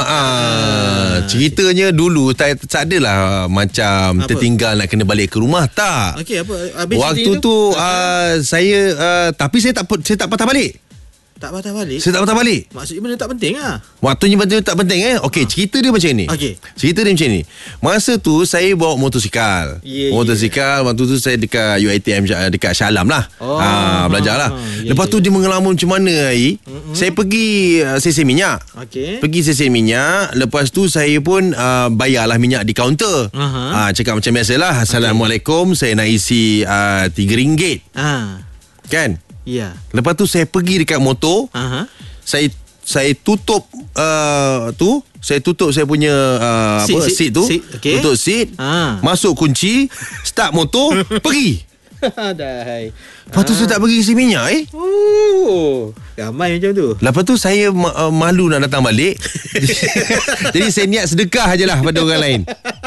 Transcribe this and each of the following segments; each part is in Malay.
Ceritanya dulu tak adalah macam apa? Tertinggal nak kena balik ke rumah, tak. Okey, apa? Habis waktu tu saya tapi saya tak patah balik. Tak patah balik? Saya tak patah balik. Maksudnya benda tak penting lah. Waktunya benda tak penting Okey, cerita dia macam ni. Cerita dia macam ni. Masa tu saya bawa motosikal. Motosikal. Waktu tu saya dekat UiTM dekat Shah Alam lah. Belajar lah. Lepas tu dia mengelamun macam mana saya pergi sesi minyak. Pergi sesi minyak. Lepas tu saya pun bayarlah minyak di kaunter. Cakap macam biasalah. Assalamualaikum, saya nak isi RM3. Kan? Ya. Lepas tu saya pergi dekat motor. Saya tutup saya tutup saya punya seat tu. Tutup seat. Masuk kunci, start motor, pergi. Lepas tu saya tak pergi isi minyak ramai macam tu. Lepas tu saya malu nak datang balik. Jadi saya niat sedekah je lah pada orang lain.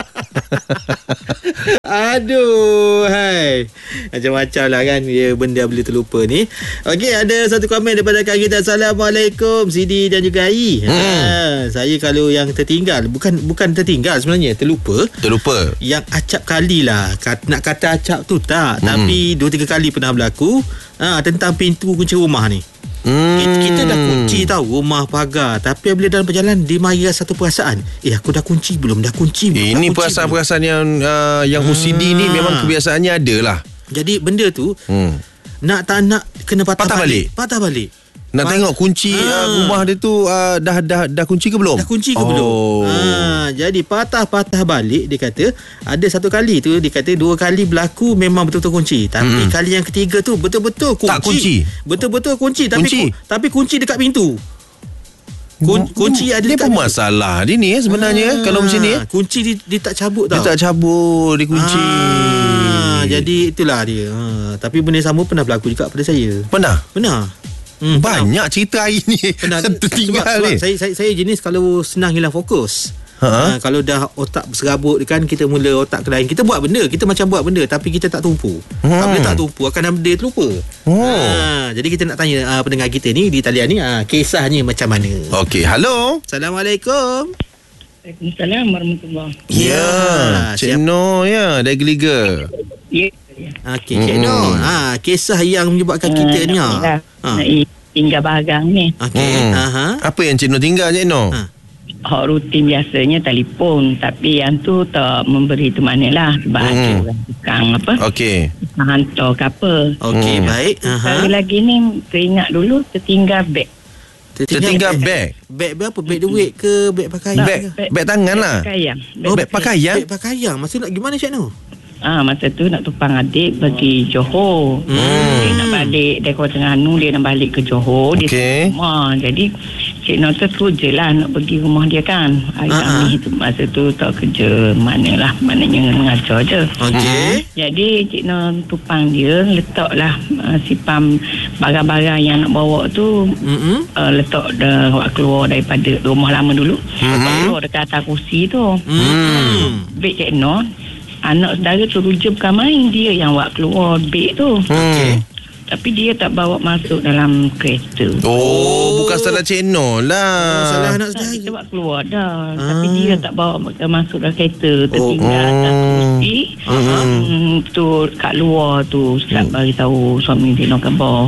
Aduh, hai. Macam-macam lah kan benda boleh terlupa ni. Okey, ada satu komen daripada Kak Gita. Assalamualaikum Sidi dan juga Ai. Saya kalau yang tertinggal, bukan tertinggal sebenarnya, terlupa. Yang acap kali lah. Nak kata acap tu tak, tapi 2-3 kali pernah berlaku tentang pintu kunci rumah ni. Kita dah kunci tahu rumah pagar, tapi bila dalam perjalanan dia mari satu perasaan, aku dah kunci belum, dah kunci belum. Ini perasaan-perasaan yang OCD ni memang kebiasaannya ada lah. Jadi benda tu nak tak nak kena patah balik. Nak tengok kunci rumah dia tu dah kunci ke belum? Dah kunci ke belum? Jadi patah balik, dia kata ada satu kali tu, dia kata 2 kali berlaku memang betul-betul kunci. Tapi kali yang ketiga tu betul-betul kunci. Tak kunci. Betul-betul kunci tapi kunci dekat pintu. Kunci ada dia pun masalah dia ni sebenarnya. Kalau macam ni kunci dia tak cabut tau. Dia tak cabut, dia kunci. Jadi itulah dia. Tapi benda sama pernah berlaku juga pada saya. Pernah. Banyak cerita hari ni tertinggal ni. Saya jenis kalau senang hilang fokus. Kalau dah otak berserabut kan, kita mula otak ke lain. Kita buat benda, kita macam buat benda tapi kita tak tumpu. Bila tak tumpu akan ada benda terlupa. Jadi kita nak tanya pendengar kita ni di talian ni, kisahnya macam mana. Okey, halo. Assalamualaikum. Waalaikumsalam warahmatullahi. Ya, Cik Noh ya, dari Geliga. Ya. Okey, Cik Noh. Kisah yang menyebabkan kita ni tinggal barang ni. Okey. Apa yang Cik Noh tinggal, Cik Noh? Hak rutin biasanya telefon, tapi yang tu tak memberi tu manalah sebab ada orang tukang apa. Okey. Hantar ke apa. Okey, baik. Sekali lagi ni teringat dulu tertinggal beg. Tertinggal beg. Beg apa? Beg duit ke beg pakaian? Beg tangan lah. Pakaian. Beg pakaian. Beg pakaian. Maksud nak gimana Cik Noh? Masa tu nak tumpang adik pergi Johor. Dia nak balik dari Kota Terengganu, dia nak balik ke Johor. Dia rumah. Jadi Cik Noh tu je lah nak pergi rumah dia kan. Kami tu masa tu tak kerja maknanya mengajar je. Jadi Cik Noh tumpang dia, letaklah sipam barang-barang yang nak bawa tu, letak dah keluar daripada rumah lama dulu. Keluar dekat atas kursi tu. Beg Cik Noh, anak saudara tu bukan main, dia yang buat keluar beg tu. Tapi dia tak bawa masuk dalam kereta. Bukan salah Cik Noh lah. Salah anak saudara. Kita buat keluar dah. Tapi dia tak bawa masuk dalam kereta. Tertinggal atas kursi. Tu kat luar tu Ustaz bagi tahu suami dia nak khabar.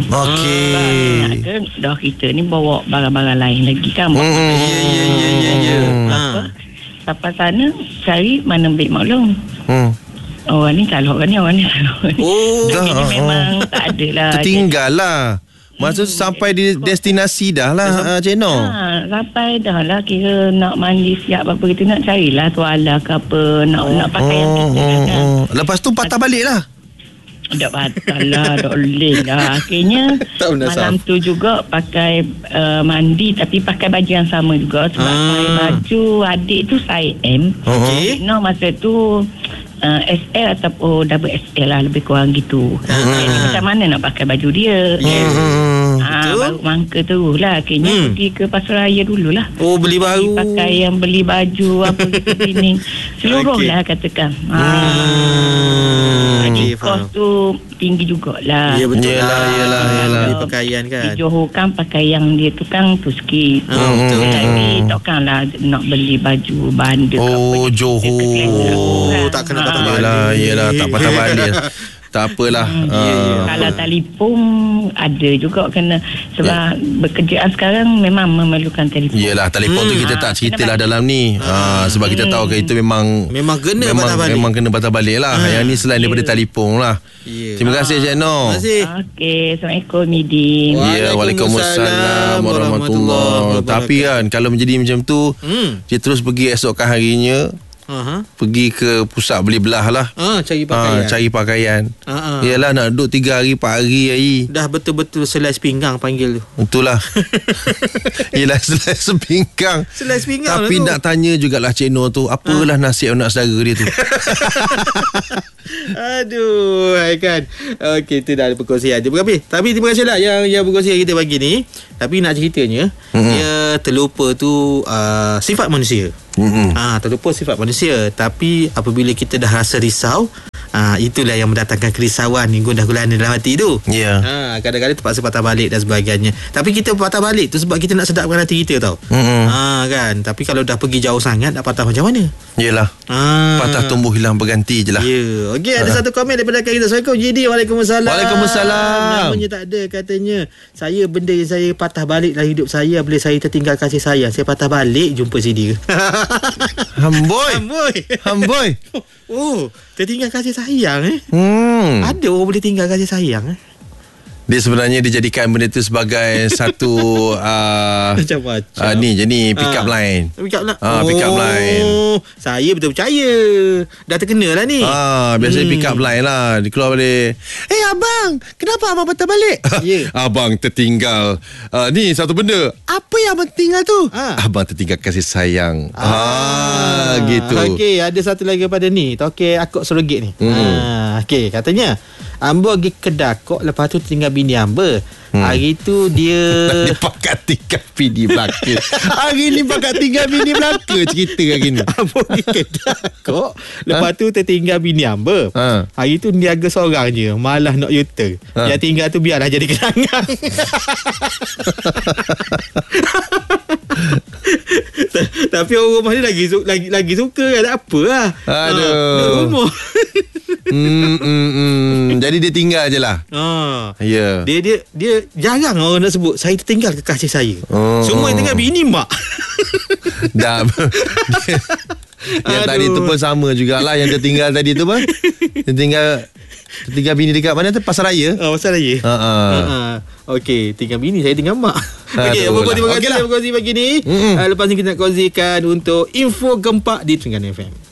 Dah kita ni bawa barang-barang lain lagi kan. Sampai sana cari mana beg maklum. Orang ni calok kan ni, orang ni calok ni. Tapi ni memang tak ada lah. Tertinggal lah. Maksud sampai di destinasi dah lah Cik Noh. Sampai dah lah, kira nak mandi siap apa kita nak carilah tuala ke apa, nak pakai yang kita kan. Lepas tu patah balik lah. Tak patah lah, tak boleh lah. Akhirnya malam tu juga pakai mandi, tapi pakai baju yang sama juga. Sebab pakai baju adik tu size M. Noh masa tu SL ataupun double SL lah, lebih kurang gitu. Jadi macam mana nak pakai baju dia. Baru mangka terus lah. Akhirnya pergi ke pasar raya dululah. Oh, beli baru. Pakaian, beli baju, apa gitu cleaning. Seluruh lah katakan. Jadi kos tu tinggi jugalah. Ya, betul. Yelah. Beli pakaian kan. Di Johor kan pakaian dia tu kan tu sikit. Betul. Tapi takkanlah nak beli baju bandar. Oh, Johor. Tak kena patah balik. Yelah, tak patah balik. Tak apalah. Kalau telefon ada juga kena. Sebab bekerjaan sekarang memang memerlukan telefon. Yelah, telefon tu kita tak ceritalah dalam ni. Sebab kita tahu kan itu memang kena patah balik. Memang kena patah balik lah. Yang ni selain daripada telefon lah. Terima kasih Cik Noh. Terima kasih. Okey, Assalamualaikum Midin. Waalaikumsalam warahmatullahi. Tapi kan kalau menjadi macam tu, dia terus pergi esokkan harinya. Pergi ke pusat beli belah lah. Cari pakaian. Yalah, nak duduk 3 hari 4 hari. Dah betul-betul selai pinggang panggil tu. Betul lah. Yelah, selai sepinggang. Tapi nak tanya jugalah Cik Noh tu, apalah nasib anak saudara dia tu. Aduh, kan. Okey, itu dah ada perkongsian je berhabis. Tapi terima kasih lah yang perkongsian kita pagi ni. Tapi nak ceritanya, dia terlupa tu sifat manusia. Terlupa sifat manusia. Tapi apabila kita dah rasa risau, itulah yang mendatangkan kerisauan gundah gulana dalam hati tu. Kadang-kadang terpaksa patah balik dan sebagainya. Tapi kita patah balik tu sebab kita nak sedapkan hati kita tau. Kan. Tapi kalau dah pergi jauh sangat, nak patah macam mana? Yelah, patah tumbuh hilang berganti je lah. Okey, ada satu komen daripada kita. Assalamualaikum JD. Waalaikumsalam. Namanya tak ada. Katanya, saya benda yang saya patah balik dalam hidup saya bila saya tertinggal kasih sayang. Saya patah balik jumpa si dia. Hamboi. Oh, tertinggal kasih sayang Ada orang boleh tinggal kasih sayang Dia sebenarnya dijadikan benda tu sebagai satu macam-macam. Ni pick up line. Pick up line. Saya betul percaya. Dah terkena lah ni. Biasanya pick up line lah. Dia keluar balik. Abang, kenapa abang patah balik? Abang tertinggal ni satu benda. Apa yang abang tinggal tu? Abang tertinggal kasih sayang. Gitu. Okey, ada satu lagi pada ni. Okey, akak surogit ni. Okey, katanya Ambo pergi kedai kok, lepas tu tinggal bini Amba. Hari tu dia pakat tinggal bini belaka. Hari ni pakat tinggal bini belaka cerita hari ni. Ambo pergi kedai kok, lepas tu tertinggal bini Amba. Hari tu niaga seorang je, malah nak U-turn. Yang tinggal tu biarlah jadi kenangan. Tapi orang rumah ni lagi suka kan. Tak apa lah. Nak rumah. Jadi dia tinggal je lah. Dia jarang orang nak sebut saya tertinggal kekasih saya. Semua yang tinggal bini mak. Dah. Yang tadi tu pun sama jugalah. Yang tertinggal tadi tu pun tertinggal bini dekat mana tu? Pasar Raya. Pasar Raya. Okey, tinggal bini, saya tinggal mak. Okey, terima kasih pagi ni. Lepas ni kita nak kongsikan untuk info gempak di Trengganu FM.